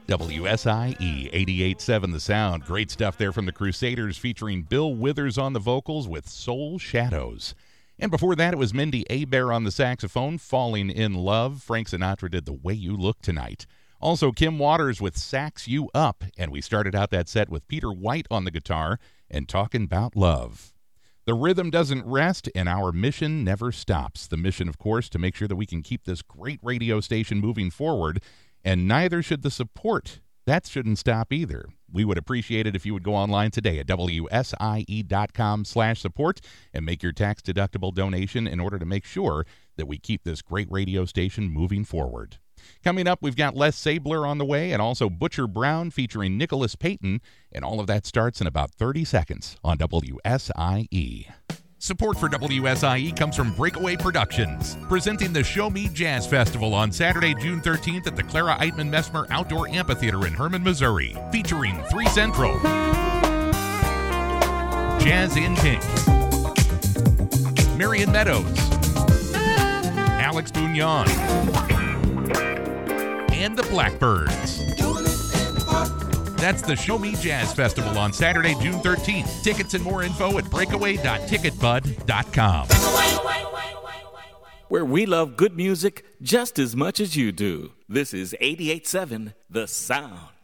WSIE 88.7 The Sound. Great stuff there from the Crusaders featuring Bill Withers on the vocals with Soul Shadows. And before that, it was Mindy Abair on the saxophone, Falling in Love. Frank Sinatra did The Way You Look Tonight. Also, Kim Waters with Sax You Up. And we started out that set with Peter White on the guitar and Talking About Love. The rhythm doesn't rest, and our mission never stops. The mission, of course, to make sure that we can keep this great radio station moving forward. And neither should the support. That shouldn't stop either. We would appreciate it if you would go online today at WSIE.com/support and make your tax-deductible donation in order to make sure that we keep this great radio station moving forward. Coming up, we've got Les Sabler on the way and also Butcher Brown featuring Nicholas Payton, and all of that starts in about 30 seconds on WSIE. Support for WSIE comes from Breakaway Productions, presenting the Show Me Jazz Festival on Saturday, June 13th at the Clara Eitman Messmer Outdoor Amphitheater in Herman, Missouri, featuring 3 Central, Jazz in Pink, Marion Meadows, Alex Bugnon, and the Blackbirds. That's the Show Me Jazz Festival on Saturday, June 13th. Tickets and more info at breakaway.ticketbud.com. Where we love good music just as much as you do. This is 88.7 The Sound.